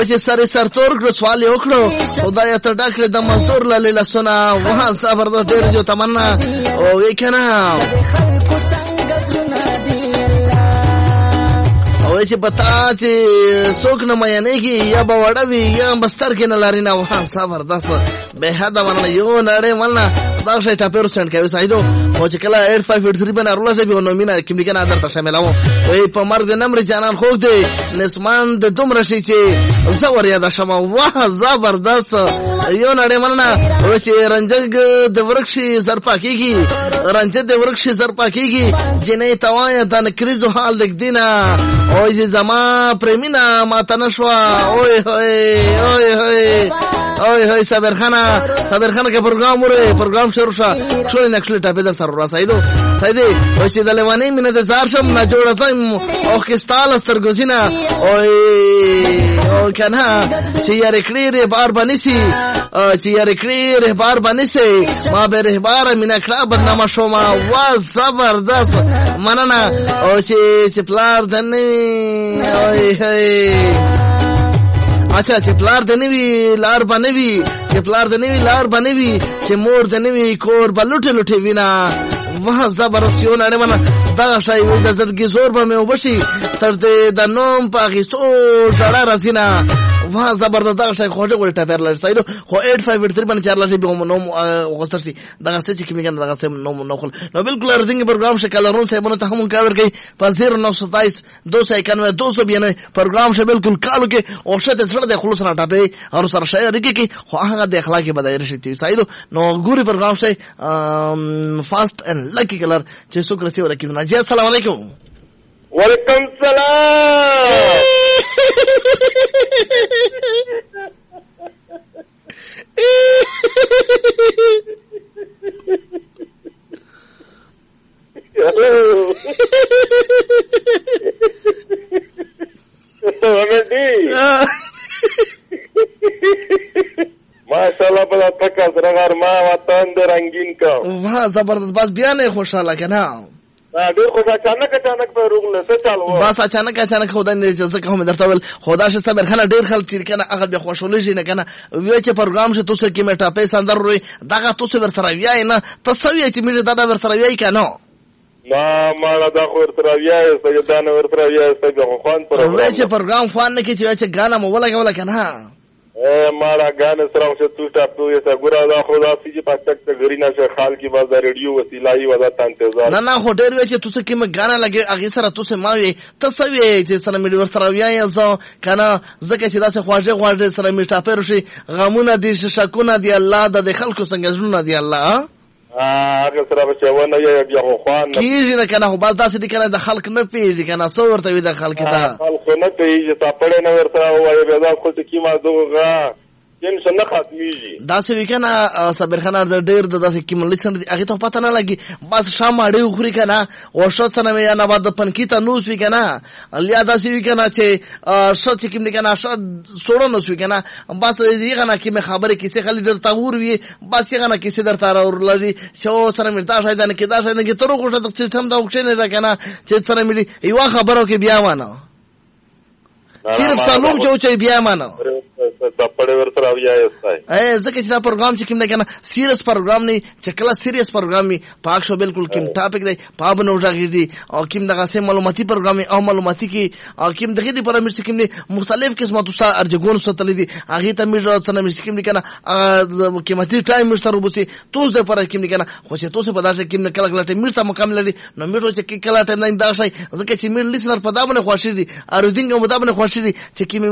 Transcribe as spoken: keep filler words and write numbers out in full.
و چې سر سر تور کړو سوال یې وکړو خدای ته ډکړې د مزدور له لاسونه واه زبردست ډېر جو تمنا او وی کنه او چې پتا چې څوک نه مې نه یا به وړوي یا بستر کې نه لاري نه واه زبردست به حدا ورنه یو نړۍ ولنه دا شي ټاپر سند کوي سایدو او چې کله eight five eight three باندې ورول شي به نو مینا کې میګه درته شاملوم وای په مرګ نمبر جانان خو دې نسمان د دومره شي چې زور یاد شمه واه زبردست یو نړۍ ولنه او چې رنجنګ د ورکشي زر پاکيږي رنج د ورکشي زر پاکيږي جنې توای د نکریزو حال دک دینا او چې زما پرمینا ماته نشوا اوه هوی اوه هوی اوه هوی صبر خانه صبر خانه کې پروګرام وره پروګرام شروع شو ټول نکشل ټاپې در سره راسایدو سایدې او چې د لوانې مینه د زار شم نه جوړه زم او کستال سترګوزینا او او کنه چې یې رکړې بار بنسي چې یې رکړې رهبار بنسي ما به رهبار مینه کړه بدنامه شوما وا زبردست مننه او چې چې پلار دنه اوه هی اچھا چې پلار د نوی لار بنوي چې پلار د نوی لار بنوي چې مور د نوی کور بلوټه لوټه وینا واه زبردست یو نه منه دا شای وې د زړګي زور به مې وبشي تر دې د نوم پاکستو شړا رسینا واه زبردست دا شای خوټه ګول ټاپر لر سایدو خو eight five eight three باندې چار لږه به نو غوسترتي دا څه چې کیمګن دا څه نو نو خل نو بالکل ارزنګ پروګرام شکلرون صاحبونو ته هم کاور کوي په zero nine two seven two one one two two نine پروګرام شه بالکل کالو کې او شته سره د خلوص نه ټاپې او سره شاعر کې خو هغه د اخلاقي بدایره شي سایدو نو ګوري پروګرام شه فاست اند لکی کلر چې څوک رسي ولکې ناجي السلام علیکم وعلیکم السلام ماشاءالله بلا تکا زرغار ما وطن د رنگین کا واه زبردست بس بیا نه خوشاله کنه ډېر خو اچانک اچانک په روغله څه چالو بس اچانک اچانک خدای نه اجازه کوم درته ول خدا شه صبر خانه ډېر خلک چې کنه هغه به خوشاله شي نه کنه وی چې پروګرام شه تاسو کې میټا په سندر روي دغه تاسو ور سره ویای نه تاسو چې میره دا ور سره ویای کنه ما ما دا خو ور سره ویای سیدان ور سره ویای سیدان خوان پروګرام وی چې پروګرام فان نه کې چې غانا مو ولا ولا کنه مالا غانه سره چې تو ټاپو یې څنګه دا خو دا چې پاتک ته غرینا شه خال کی باز ریډیو وسیلای ودا تنتظار نه نه هو ډېر وی چې تاسو کې م غانا لګي هغه سره تاسو ما وي تاسو وی چې سره مې ور سره ویای زه کنه زکه چې داسې خواجه خواجه سره مې ټاپر شي غمونه دي شکونه دي الله د خلکو څنګه ژوند دي الله هغه سره به ونه یې بیا خو خوان کیږي نه کنه خو بس داسې دي کنه د خلک نه پیږي کنه څو ورته وي د خلک ته خلک نه پیږي تا پړې نه ورته وایي به دا خو ته کیما دوغه جن څنګه ختميږي داسې وی کنه صبر خان د ډېر د داسې کیمل لسن هغه ته پته نه لګي بس شام اړې خوري کنه او شو څنګه یا نه بعد پنکی ته نوس وی کنه الیا داسې وی کنه چې شو چې کیم کنه شو سوړو نو وی کنه بس دې کنه کې خبره کیسه خالي درته ور وی بس یې کنه کیسه درته اور لري شو سره مرتا شاید نه کې دا شاید نه کې تر غوښه د څټم دا وښنه نه کنه چې سره ملي یو خبرو کې بیا وانه صرف سلام جو چې بیا مانه تپړې ورته راویای استای اے زکه چې دا پروګرام چې کوم نه کنه سیریس پروګرام نه چې کله سیریس پروګرام می پاک شو بالکل کوم ټاپک دی پاب نو ځاګی او کوم دغه سه معلوماتي پروګرام او معلوماتي کې او کوم دغه دی پرامیر چې کوم نه مختلف قسمه تاسو ارجګون ستل دي هغه ته می راځنه چې کوم نه کنه قیمتي ټایم مشتر وبسي توس د پر کوم نه کنه خو چې توس په داسه کوم نه کله کله ټیم مرسته مکمل لري نو میټو چې کله ټایم نه دا شي زکه چې میر لیسنر په دا باندې خوشی دي ارودینګ په دا باندې خوشی دي چې